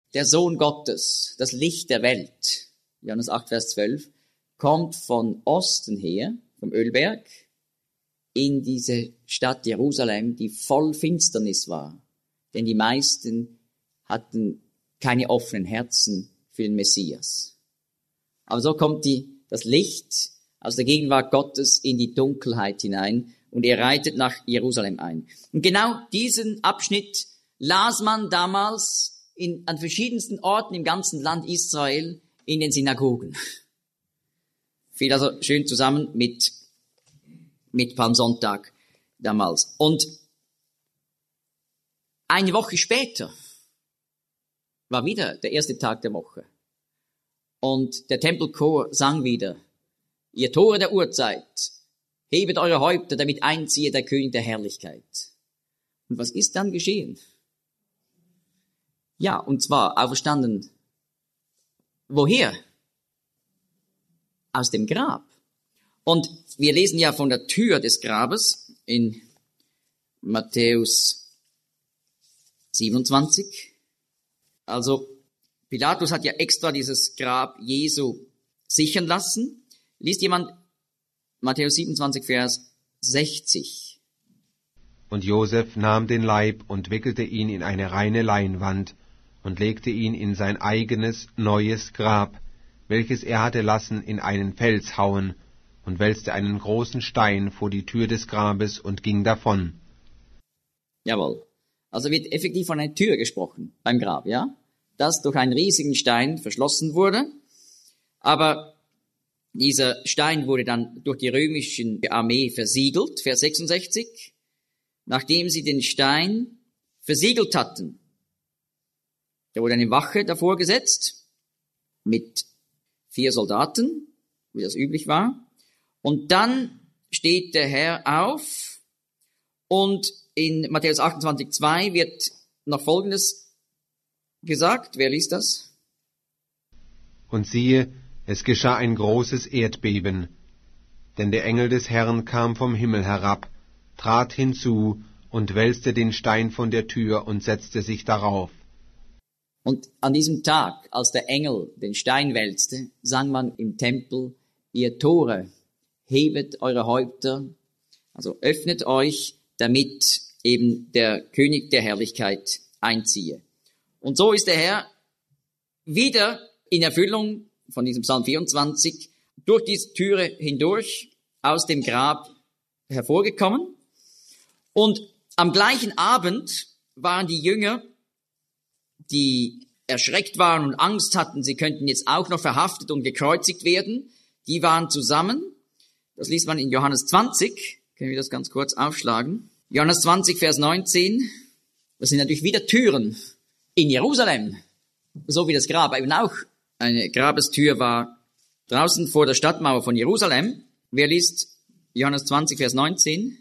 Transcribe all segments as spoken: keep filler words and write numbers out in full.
der Sohn Gottes, das Licht der Welt, Johannes acht, Vers zwölf, kommt von Osten her, vom Ölberg, in diese Stadt Jerusalem, die voll Finsternis war. Denn die meisten hatten keine offenen Herzen für den Messias. Aber so kommt die, das Licht aus der Gegenwart Gottes in die Dunkelheit hinein und er reitet nach Jerusalem ein. Und genau diesen Abschnitt las man damals in, an verschiedensten Orten im ganzen Land Israel in den Synagogen. Fiel also schön zusammen mit, mit Palmsonntag damals. Und eine Woche später war wieder der erste Tag der Woche. Und der Tempelchor sang wieder: Ihr Tore der Urzeit, hebet eure Häupter, damit einziehe der König der Herrlichkeit. Und was ist dann geschehen? Ja, und zwar auferstanden. Woher? Aus dem Grab. Und wir lesen ja von der Tür des Grabes in Matthäus siebenundzwanzig. Also Pilatus hat ja extra dieses Grab Jesu sichern lassen. Liest jemand Matthäus siebenundzwanzig, Vers sechzig. Und Josef nahm den Leib und wickelte ihn in eine reine Leinwand und legte ihn in sein eigenes neues Grab, welches er hatte lassen in einen Fels hauen, und wälzte einen großen Stein vor die Tür des Grabes und ging davon. Jawohl. Also wird effektiv von einer Tür gesprochen beim Grab, ja? Das durch einen riesigen Stein verschlossen wurde. Aber dieser Stein wurde dann durch die römische Armee versiegelt, Vers sechsundsechzig. Nachdem sie den Stein versiegelt hatten, da wurde eine Wache davor gesetzt mit vier Soldaten, wie das üblich war. Und dann steht der Herr auf und in Matthäus achtundzwanzig, zwei wird noch Folgendes gesagt. Wer liest das? Und siehe, es geschah ein großes Erdbeben, denn der Engel des Herrn kam vom Himmel herab, trat hinzu und wälzte den Stein von der Tür und setzte sich darauf. Und an diesem Tag, als der Engel den Stein wälzte, sang man im Tempel: Ihr Tore, hebet eure Häupter, also öffnet euch, damit eben der König der Herrlichkeit einziehe. Und so ist der Herr wieder in Erfüllung von diesem Psalm vierundzwanzig durch diese Türe hindurch aus dem Grab hervorgekommen. Und am gleichen Abend waren die Jünger, die erschreckt waren und Angst hatten, sie könnten jetzt auch noch verhaftet und gekreuzigt werden, die waren zusammen. Das liest man in Johannes zwanzig. Können wir das ganz kurz aufschlagen? Johannes zwanzig, Vers neunzehn. Das sind natürlich wieder Türen in Jerusalem, so wie das Grab eben auch eine Grabestür war draußen vor der Stadtmauer von Jerusalem. Wer liest Johannes zwanzig, Vers neunzehn?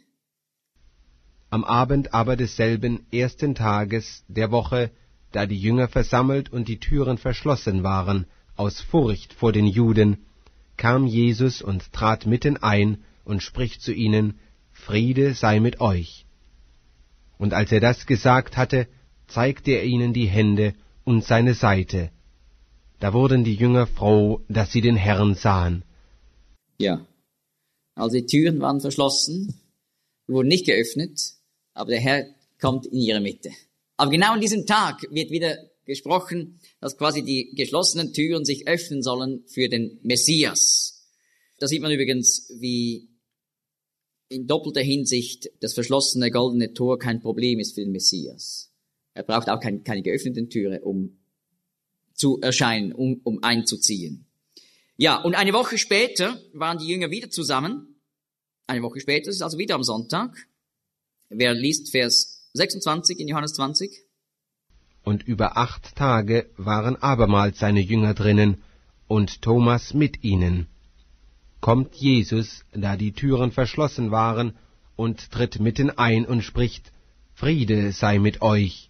Am Abend aber desselben ersten Tages der Woche, da die Jünger versammelt und die Türen verschlossen waren, aus Furcht vor den Juden, kam Jesus und trat mitten ein und spricht zu ihnen: Friede sei mit euch. Und als er das gesagt hatte, zeigte er ihnen die Hände und seine Seite. Da wurden die Jünger froh, dass sie den Herrn sahen. Ja, also die Türen waren verschlossen, wurden nicht geöffnet, aber der Herr kommt in ihre Mitte. Aber genau an diesem Tag wird wieder gesprochen, dass quasi die geschlossenen Türen sich öffnen sollen für den Messias. Da sieht man übrigens, wie in doppelter Hinsicht das verschlossene goldene Tor kein Problem ist für den Messias. Er braucht auch kein, keine geöffneten Türe, um zu erscheinen, um, um einzuziehen. Ja, und eine Woche später waren die Jünger wieder zusammen. Eine Woche später, das ist also wieder am Sonntag. Wer liest Vers sechsundzwanzig in Johannes zwanzig? Und über acht Tage waren abermals seine Jünger drinnen und Thomas mit ihnen. Kommt Jesus, da die Türen verschlossen waren, und tritt mitten ein und spricht: Friede sei mit euch.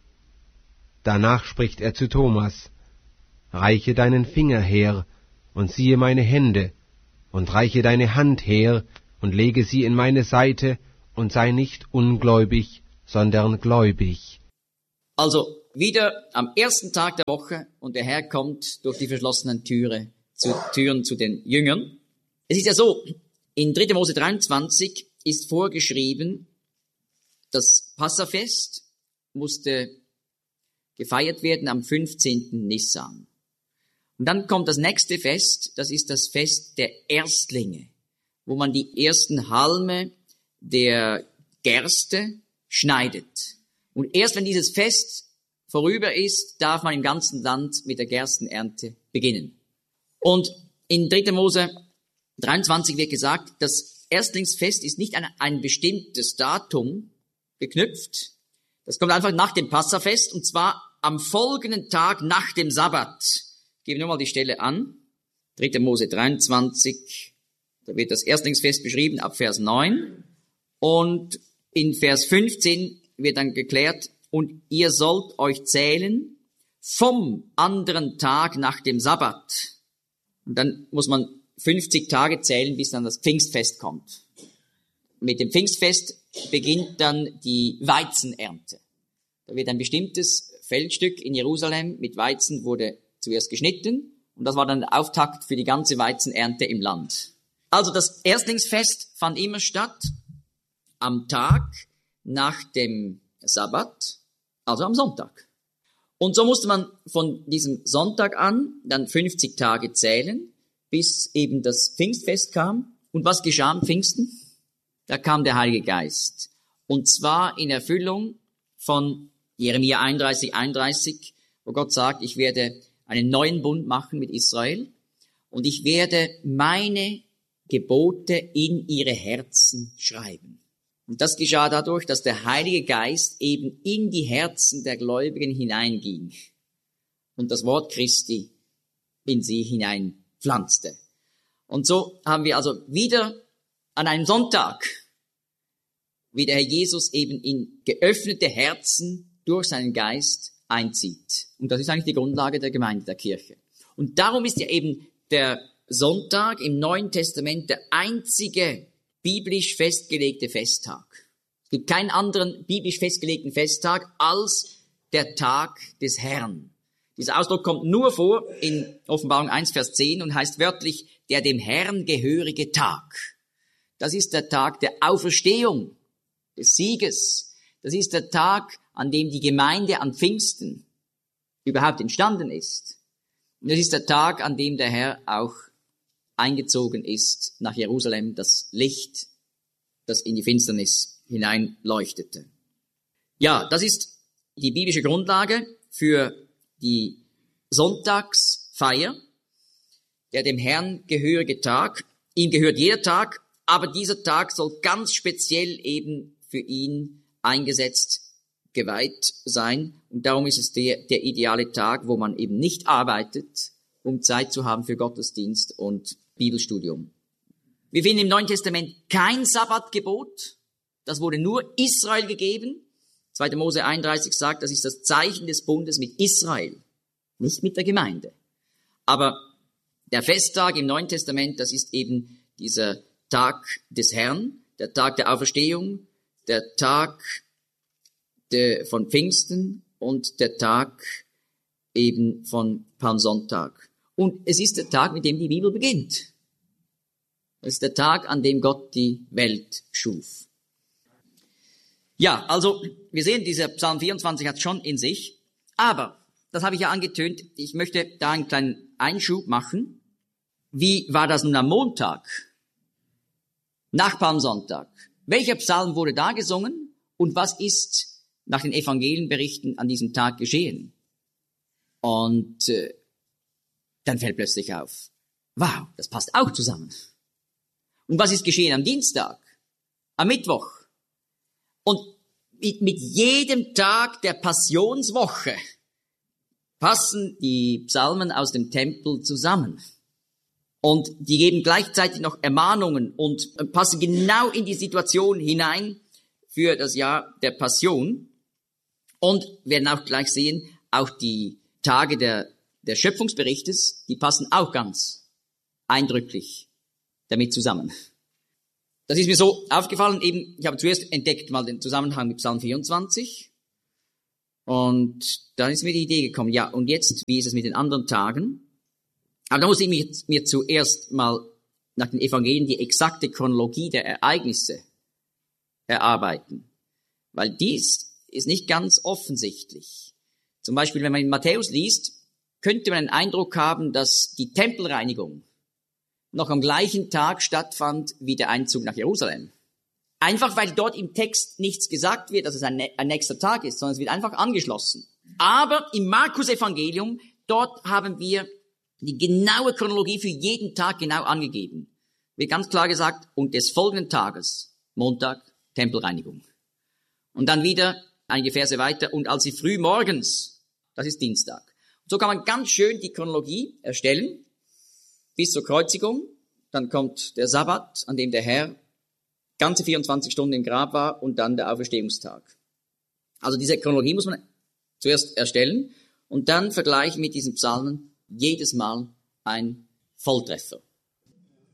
Danach spricht er zu Thomas: Reiche deinen Finger her und siehe meine Hände, und reiche deine Hand her und lege sie in meine Seite, und sei nicht ungläubig, sondern gläubig. Also wieder am ersten Tag der Woche und der Herr kommt durch die verschlossenen Türe, zu, Türen zu den Jüngern. Es ist ja so, in dritter Mose dreiundzwanzig ist vorgeschrieben, das Passafest musste gefeiert werden am fünfzehnten Nissan. Und dann kommt das nächste Fest, das ist das Fest der Erstlinge, wo man die ersten Halme der Gerste schneidet. Und erst wenn dieses Fest vorüber ist, darf man im ganzen Land mit der Gerstenernte beginnen. Und in dritter Mose dreiundzwanzig wird gesagt, das Erstlingsfest ist nicht an ein bestimmtes Datum geknüpft. Das kommt einfach nach dem Passafest, und zwar am folgenden Tag nach dem Sabbat. Ich gebe nur mal die Stelle an. dritter Mose dreiundzwanzig, da wird das Erstlingsfest beschrieben ab Vers neun. Und in Vers fünfzehn wird dann geklärt, und ihr sollt euch zählen vom anderen Tag nach dem Sabbat. Und dann muss man fünfzig Tage zählen, bis dann das Pfingstfest kommt. Mit dem Pfingstfest beginnt dann die Weizenernte. Da wird ein bestimmtes Feldstück in Jerusalem mit Weizen wurde zuerst geschnitten, und das war dann der Auftakt für die ganze Weizenernte im Land. Also das Erstlingsfest fand immer statt am Tag nach dem Sabbat, also am Sonntag. Und so musste man von diesem Sonntag an dann fünfzig Tage zählen, bis eben das Pfingstfest kam. Und was geschah am Pfingsten? Da kam der Heilige Geist. Und zwar in Erfüllung von Jeremia einunddreißig, einunddreißig, wo Gott sagt, ich werde einen neuen Bund machen mit Israel und ich werde meine Gebote in ihre Herzen schreiben. Und das geschah dadurch, dass der Heilige Geist eben in die Herzen der Gläubigen hineinging und das Wort Christi in sie hineinpflanzte. Und so haben wir also wieder an einem Sonntag, wie der Herr Jesus eben in geöffnete Herzen durch seinen Geist einzieht. Und das ist eigentlich die Grundlage der Gemeinde, der Kirche. Und darum ist ja eben der Sonntag im Neuen Testament der einzige biblisch festgelegte Festtag. Es gibt keinen anderen biblisch festgelegten Festtag als der Tag des Herrn. Dieser Ausdruck kommt nur vor in Offenbarung eins, Vers zehn und heißt wörtlich der dem Herrn gehörige Tag. Das ist der Tag der Auferstehung, des Sieges. Das ist der Tag, an dem die Gemeinde an Pfingsten überhaupt entstanden ist. Und das ist der Tag, an dem der Herr auch eingezogen ist nach Jerusalem, das Licht, das in die Finsternis hineinleuchtete. Ja, das ist die biblische Grundlage für die Sonntagsfeier, der dem Herrn gehörige Tag. Ihm gehört jeder Tag, aber dieser Tag soll ganz speziell eben für ihn eingesetzt, geweiht sein. Und darum ist es der, der ideale Tag, wo man eben nicht arbeitet, um Zeit zu haben für Gottesdienst und Bibelstudium. Wir finden im Neuen Testament kein Sabbatgebot. Das wurde nur Israel gegeben. zweiter Mose einunddreißig sagt, das ist das Zeichen des Bundes mit Israel, nicht mit der Gemeinde. Aber der Festtag im Neuen Testament, das ist eben dieser Tag des Herrn, der Tag der Auferstehung, der Tag de, von Pfingsten und der Tag eben von Palmsonntag. Und es ist der Tag, mit dem die Bibel beginnt. Es ist der Tag, an dem Gott die Welt schuf. Ja, also wir sehen, dieser Psalm vierundzwanzig hat schon in sich, aber, das habe ich ja angetönt, ich möchte da einen kleinen Einschub machen. Wie war das nun am Montag? Nach Palmsonntag. Welcher Psalm wurde da gesungen und was ist nach den Evangelienberichten an diesem Tag geschehen? Und äh, dann fällt plötzlich auf, wow, das passt auch zusammen. Und was ist geschehen am Dienstag, am Mittwoch? Und mit, mit jedem Tag der Passionswoche passen die Psalmen aus dem Tempel zusammen. Und die geben gleichzeitig noch Ermahnungen und passen genau in die Situation hinein für das Jahr der Passion. Und werden auch gleich sehen, auch die Tage der, der Schöpfungsberichtes, die passen auch ganz eindrücklich damit zusammen. Das ist mir so aufgefallen, eben, ich habe zuerst entdeckt mal den Zusammenhang mit Psalm vierundzwanzig. Und dann ist mir die Idee gekommen, ja, und jetzt, wie ist es mit den anderen Tagen? Aber da muss ich mir, mir zuerst mal nach den Evangelien die exakte Chronologie der Ereignisse erarbeiten. Weil dies ist nicht ganz offensichtlich. Zum Beispiel, wenn man in Matthäus liest, könnte man den Eindruck haben, dass die Tempelreinigung noch am gleichen Tag stattfand wie der Einzug nach Jerusalem. Einfach weil dort im Text nichts gesagt wird, dass es ein, ein nächster Tag ist, sondern es wird einfach angeschlossen. Aber im Markus-Evangelium, dort haben wir die genaue Chronologie für jeden Tag genau angegeben. Wird ganz klar gesagt, und des folgenden Tages, Montag, Tempelreinigung. Und dann wieder einige Verse weiter, und als sie früh morgens, das ist Dienstag. Und so kann man ganz schön die Chronologie erstellen, bis zur Kreuzigung. Dann kommt der Sabbat, an dem der Herr ganze vierundzwanzig Stunden im Grab war, und dann der Auferstehungstag. Also diese Chronologie muss man zuerst erstellen und dann vergleichen mit diesen Psalmen, jedes Mal ein Volltreffer.